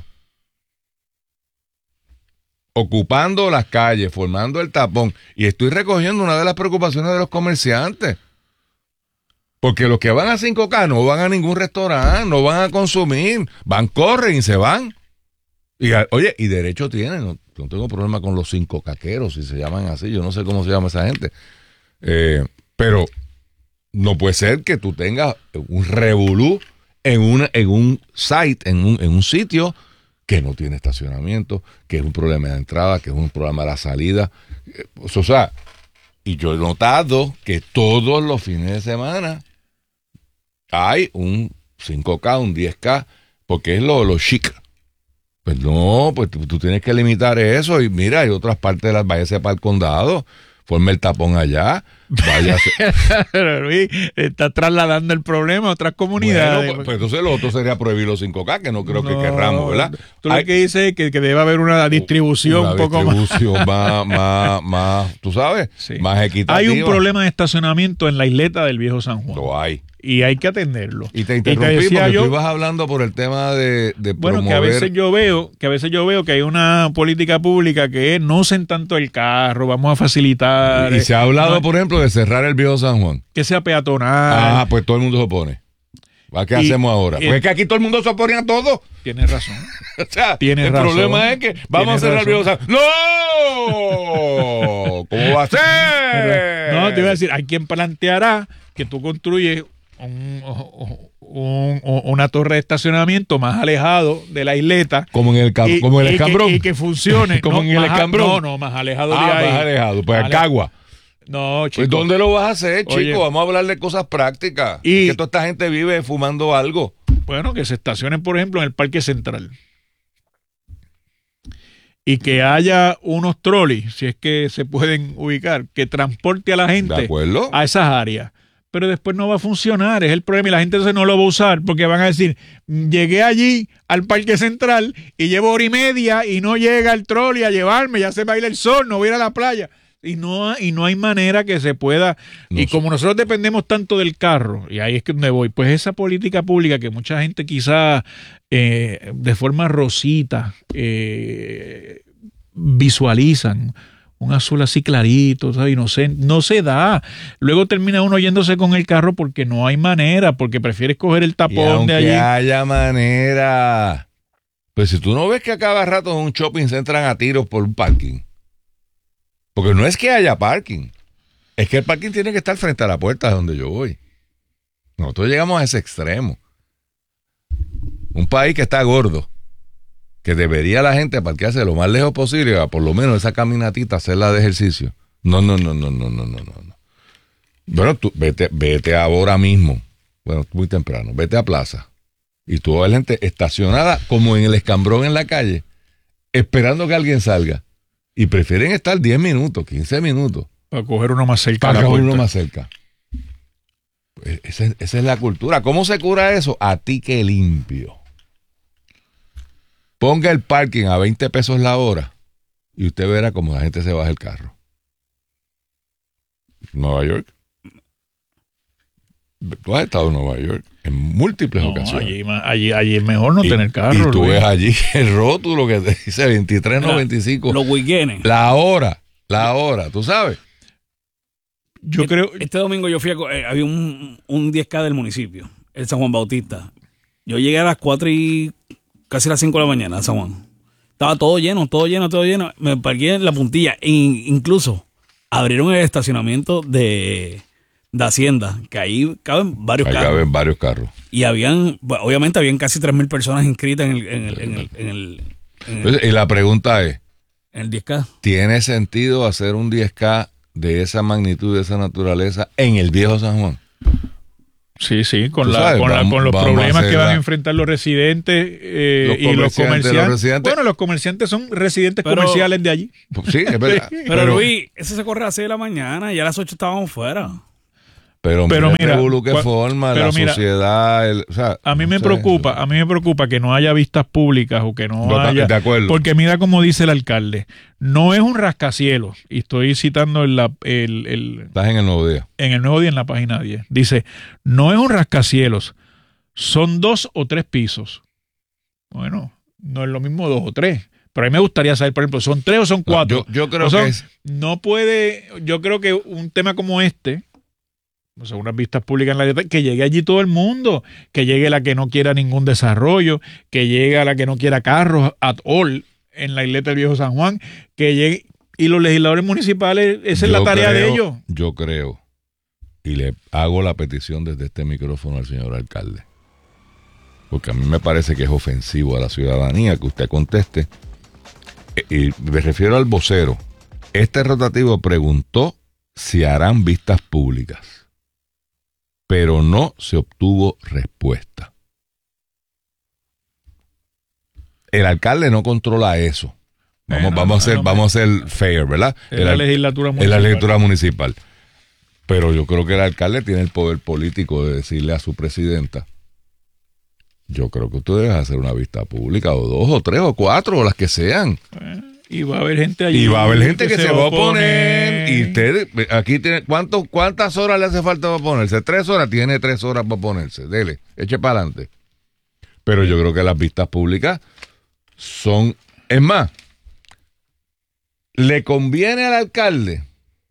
ocupando las calles, formando el tapón, y estoy recogiendo una de las preocupaciones de los comerciantes. Porque los que van a 5K no van a ningún restaurante, no van a consumir, corren y se van. Y oye, y derecho tienen, no tengo problema con los 5K'eros, si se llaman así, yo no sé cómo se llama esa gente. Pero no puede ser que tú tengas un revolú en un site, en un sitio que no tiene estacionamiento, que es un problema de entrada, que es un problema de la salida. O sea, y yo he notado que todos los fines de semana hay un 5K, un 10K, porque es lo chic. Pues no, pues tú tienes que limitar eso. Y mira, hay otras partes de las, váyase para el condado, forme el tapón allá, váyase. Pero Luis, está trasladando el problema a otras comunidades. Bueno, pues entonces lo otro sería prohibir los 5K, que no creo que querramos, ¿verdad? Tú lo que dices es que debe haber una distribución un poco más, tú sabes, sí, más equitativa. Hay un problema de estacionamiento en la isleta del Viejo San Juan. Lo hay. Y hay que atenderlo. Y te interrumpí porque tú ibas hablando por el tema de bueno, promover... que a veces yo veo que hay una política pública que es no usen tanto el carro, vamos a facilitar. Y se ha hablado, por ejemplo, de cerrar el Viejo San Juan. Que sea peatonal. Pues todo el mundo se opone. ¿Qué hacemos ahora? Pues es que aquí todo el mundo se opone a todo. Tienes razón. O sea, el problema es que vamos a cerrar el Viejo San Juan. ¡No! ¿Cómo va a ser? Pero, no, te iba a decir, hay quien planteará que tú construyes una torre de estacionamiento más alejado de la isleta, como en el Escambrón, y que funcione como en el Escambrón, no, más alejado de ahí, más alejado, pues Cagua. No, chico. Pues ¿dónde lo vas a hacer, chico? Oye, vamos a hablar de cosas prácticas, que toda esta gente vive fumando algo. Bueno, que se estacionen, por ejemplo, en el Parque Central y que haya unos trolis, si es que se pueden ubicar, que transporte a la gente a esas áreas. Pero después no va a funcionar, es el problema, y la gente entonces no lo va a usar porque van a decir, llegué allí al Parque Central y llevo 1 hora y media y no llega el trolley a llevarme, ya se va a ir el sol, no voy a ir a la playa. Y no hay manera que se pueda, y como nosotros dependemos tanto del carro, y ahí es que donde voy, pues esa política pública que mucha gente quizá de forma rosita visualizan, un azul así clarito, ¿sabes? Inocente, no se da. Luego termina uno yéndose con el carro porque no hay manera, porque prefieres coger el tapón de allí. Que haya manera. Pues si tú no ves que a cada rato en un shopping se entran a tiros por un parking. Porque no es que haya parking, es que el parking tiene que estar frente a la puerta de donde yo voy. Nosotros llegamos a ese extremo. Un país que está gordo, que debería la gente parquearse lo más lejos posible, por lo menos esa caminatita, hacerla de ejercicio. No. Bueno, tú vete ahora mismo. Bueno, muy temprano. Vete a plaza. Y tú vas a ver gente estacionada como en el Escambrón en la calle, esperando que alguien salga. Y prefieren estar 10 minutos, 15 minutos. Para coger uno más cerca. Para coger uno más cerca. Esa es la cultura. ¿Cómo se cura eso? A ti que limpio. Ponga el parking a 20 pesos la hora y usted verá cómo la gente se baja el carro. Nueva York. Tú has estado en Nueva York en múltiples ocasiones. Allí es mejor no tener carro. Y tú ves allí el rótulo que te dice 23.95. Los weekends. La hora, tú sabes. Yo creo. Este domingo yo fui había un 10K del municipio, el San Juan Bautista. Yo llegué a las 4:40 casi las 5 de la mañana en San Juan. Estaba todo lleno. Me parqué en la puntilla. Incluso abrieron el estacionamiento de Hacienda, que ahí caben varios carros. Caben varios carros. Y obviamente habían casi 3,000 personas inscritas en el y la pregunta es, en el 10K. ¿tiene sentido hacer un 10K de esa magnitud, de esa naturaleza en el viejo San Juan? Sí, con los problemas que van a enfrentar los residentes y los comerciantes. Bueno, los comerciantes son residentes comerciales de allí. Sí, es verdad. Pero Luis, ese se corre a las 6 de la mañana y a las 8 estábamos fuera. Pero mira que forma la sociedad. A mí me preocupa que no haya vistas públicas o que no haya. De acuerdo. Porque mira como dice el alcalde, no es un rascacielos. Y estoy citando Estás en el Nuevo Día. En el Nuevo Día, en la página 10. Dice, no es un rascacielos, son 2 o 3 pisos. Bueno, no es lo mismo 2 o 3. Pero a mí me gustaría saber, por ejemplo, ¿son 3 o son 4? Yo creo que es. Yo creo que un tema como este, o sea, unas vistas públicas en la que llegue allí todo el mundo, que llegue la que no quiera ningún desarrollo, que llegue a la que no quiera carros at all en la isleta del Viejo San Juan, que llegue, y los legisladores municipales, esa es la tarea de ellos. Yo creo, y le hago la petición desde este micrófono al señor alcalde, porque a mí me parece que es ofensivo a la ciudadanía que usted conteste, y me refiero al vocero. Este rotativo preguntó si harán vistas públicas, pero no se obtuvo respuesta. El alcalde no controla eso. Vamos a ser fair, ¿verdad? Es la legislatura municipal. Es la legislatura municipal. Pero yo creo que el alcalde tiene el poder político de decirle a su presidenta, yo creo que tú debes hacer una vista pública, o 2 o 3 o 4 o las que sean. Y va a haber gente allí. Y va a haber gente que se va a oponer. Y usted, aquí tiene, ¿cuántas horas le hace falta para ponerse? 3 horas, tiene 3 horas para ponerse. Dele, eche para adelante. Pero yo creo que las vistas públicas son, es más, le conviene al alcalde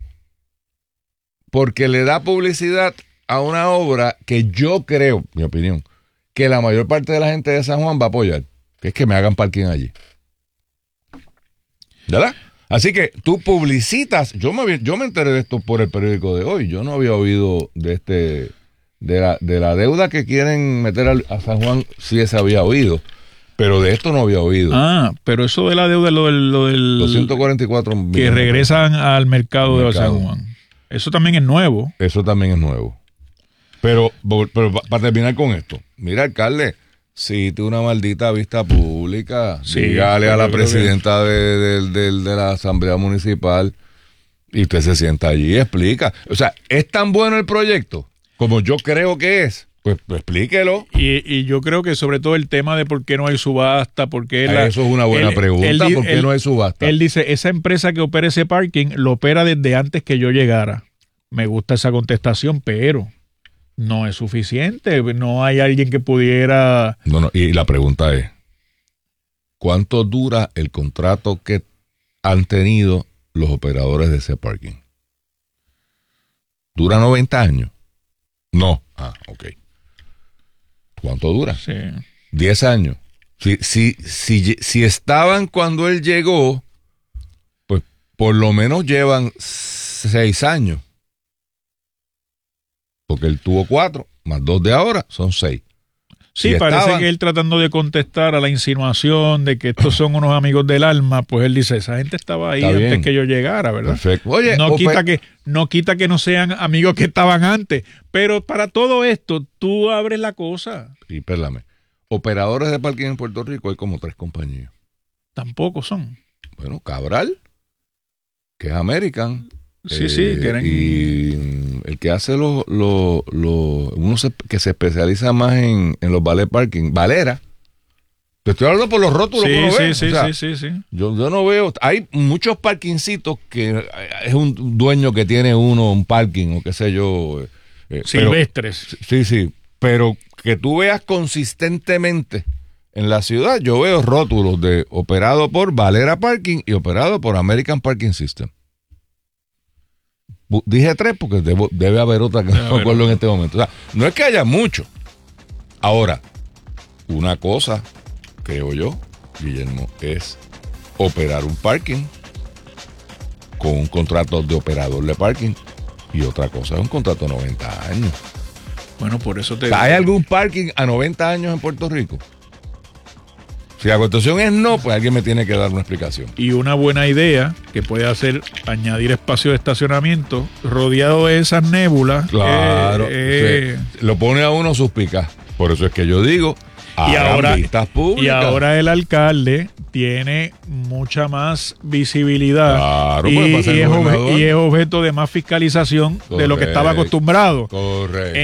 porque le da publicidad a una obra que yo creo, mi opinión, que la mayor parte de la gente de San Juan va a apoyar, que es que me hagan parking allí. ¿Verdad? Así que tú publicitas, yo me enteré de esto por el periódico de hoy, yo no había oído de la deuda que quieren meter a San Juan, sí se había oído, pero de esto no había oído. Pero eso de la deuda, lo del 244 millones que regresan al mercado de San Juan. Eso también es nuevo. Pero para terminar con esto, mira, alcalde, si tú una maldita vista pública, dígale a la presidenta de la Asamblea Municipal y usted se sienta allí y explica. O sea, ¿es tan bueno el proyecto como yo creo que es? Pues explíquelo. Y yo creo que sobre todo el tema de por qué no hay subasta, porque eso es una buena pregunta, ¿por qué no hay subasta? Él dice, esa empresa que opera ese parking lo opera desde antes que yo llegara. Me gusta esa contestación, pero no es suficiente. No hay alguien que pudiera... No, y la pregunta es, ¿cuánto dura el contrato que han tenido los operadores de ese parking? ¿Dura 90 años? No. Ok. ¿Cuánto dura? Sí. 10 años. Si estaban cuando él llegó, pues por lo menos llevan 6 años. Porque él tuvo 4, más 2 de ahora, son 6. Sí, parece que él tratando de contestar a la insinuación de que estos son unos amigos del alma, pues él dice, esa gente estaba ahí antes que yo llegara, ¿verdad? Perfecto. Oye, no quita que no sean amigos que estaban antes, pero para todo esto, tú abres la cosa. Y perdóname, operadores de parking en Puerto Rico hay como 3 compañías. Tampoco son. Bueno, Cabral, que es American. Sí, y el que hace que se especializa más en los valet parking, Valera. Te estoy hablando por los rótulos que uno ve. Sí. Yo no veo, hay muchos parkingcitos que es un dueño que tiene un parking o qué sé yo. Silvestres. Sí, pero que tú veas consistentemente en la ciudad, yo veo rótulos de operado por Valera Parking y operado por American Parking System. Dije 3 porque debe haber otra que no me acuerdo en este momento. O sea, no es que haya mucho. Ahora, una cosa creo yo, Guillermo, es operar un parking con un contrato de operador de parking y otra cosa es un contrato de 90 años. Bueno, por eso te... ¿Hay algún parking a 90 años en Puerto Rico? Si la contestación es no, pues alguien me tiene que dar una explicación. Y una buena idea que puede hacer añadir espacio de estacionamiento rodeado de esas nébulas. Claro, lo pone a uno suspicaz. Por eso es que yo digo, hagan vistas públicas. Y ahora el alcalde tiene mucha más visibilidad. Claro, y es objeto de más fiscalización de lo que estaba acostumbrado. Correcto.